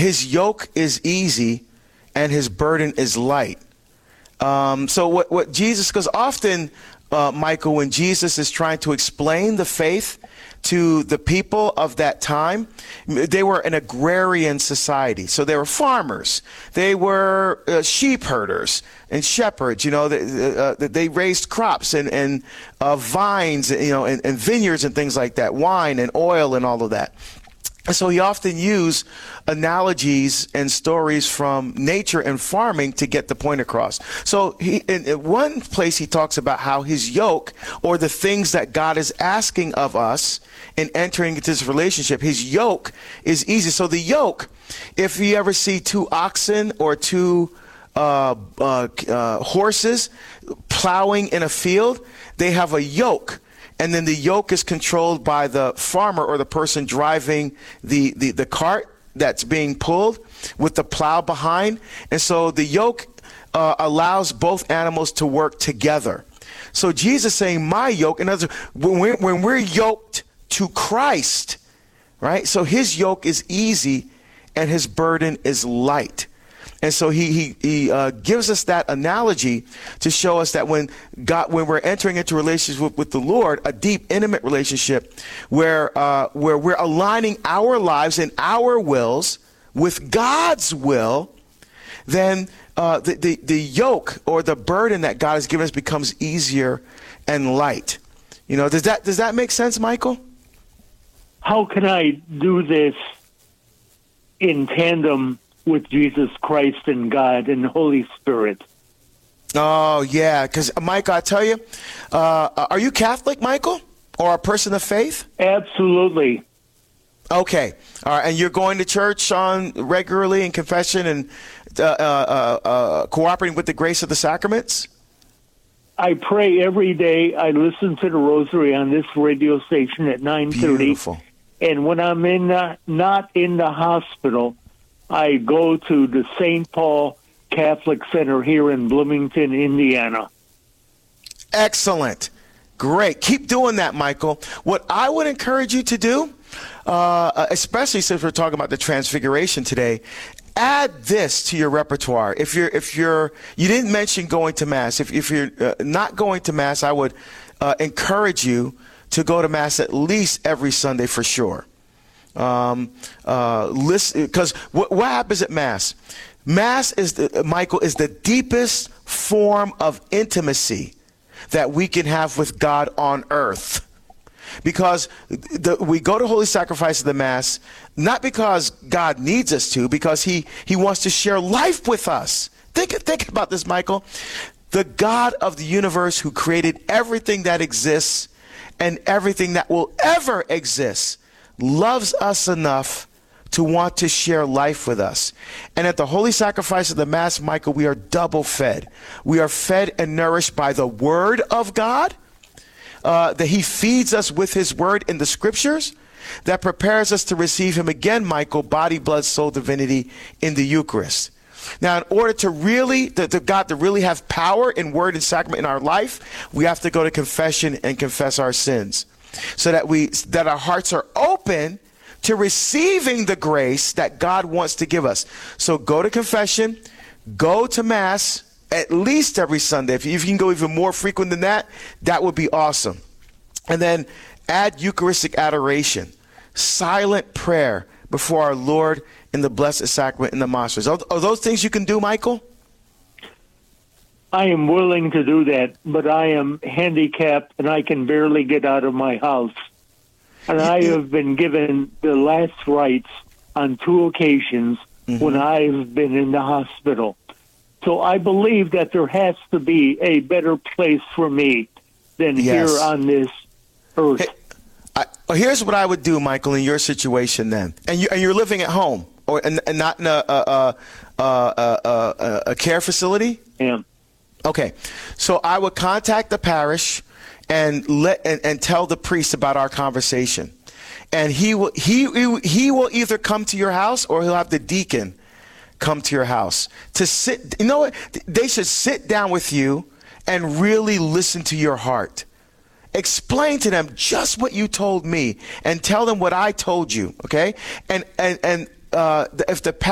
his yoke is easy and his burden is light. So what Jesus, because often, Michael, when Jesus is trying to explain the faith to the people of that time, they were an agrarian society. So they were farmers. They were sheep herders and shepherds. They raised crops and vines, and vineyards and things like that, wine and oil and all of that. And so he often used analogies and stories from nature and farming to get the point across. So in one place he talks about how his yoke, or the things that God is asking of us in entering into this relationship, his yoke is easy. So the yoke, if you ever see two oxen or two horses plowing in a field, they have a yoke. And then the yoke is controlled by the farmer or the person driving the cart that's being pulled with the plow behind. And so the yoke allows both animals to work together. So Jesus saying, my yoke, in other words, when we're yoked to Christ, right? So his yoke is easy and his burden is light. And so he gives us that analogy to show us that when we're entering into relationship with the Lord, a deep, intimate relationship where we're aligning our lives and our wills with God's will, then the yoke or the burden that God has given us becomes easier and light. Does that make sense, Michael? How can I do this in tandem with Jesus Christ and God and the Holy Spirit? Oh, yeah, because, Michael, I tell you, are you Catholic, Michael, or a person of faith? Absolutely. Okay. All right. And you're going to church regularly in confession and cooperating with the grace of the sacraments? I pray every day. I listen to the rosary on this radio station at 9:30. Beautiful. And when I'm not in the hospital, I go to the St. Paul Catholic Center here in Bloomington, Indiana. Excellent. Great. Keep doing that, Michael. What I would encourage you to do, especially since we're talking about the Transfiguration today, add this to your repertoire. If you didn't mention going to Mass. If you're not going to Mass, I would encourage you to go to Mass at least every Sunday for sure. Listen, because what happens at Mass? Mass Michael, is the deepest form of intimacy that we can have with God on earth. Because we go to Holy Sacrifice of the Mass, not because God needs us to, because he wants to share life with us. Think about this, Michael. The God of the universe who created everything that exists and everything that will ever exist loves us enough to want to share life with us. And at the Holy Sacrifice of the Mass, Michael, we are double fed. We are fed and nourished by the Word of God, that he feeds us with his Word in the Scriptures, that prepares us to receive him again, Michael, body, blood, soul, divinity in the Eucharist. Now, in order to really, God to really have power in word and sacrament in our life, we have to go to confession and confess our sins, so that our hearts are open to receiving the grace that God wants to give us. So go to confession, go to Mass at least every Sunday. If you can go even more frequent than that, that would be awesome. And then add Eucharistic adoration, silent prayer before our Lord in the Blessed Sacrament in the monasteries. Are those things you can do, Michael? I am willing to do that, but I am handicapped and I can barely get out of my house. And I have been given the last rites on 2 occasions when I've been in the hospital. So I believe that there has to be a better place for me than here on this earth. Here's what I would do, Michael, in your situation then. And you're living at home and not in a care facility? Yeah. Okay. So I would contact the parish and tell the priest about our conversation. And he will either come to your house or he'll have the deacon come to your house to sit. You know what? They should sit down with you and really listen to your heart. Explain to them just what you told me and tell them what I told you. Okay. And if the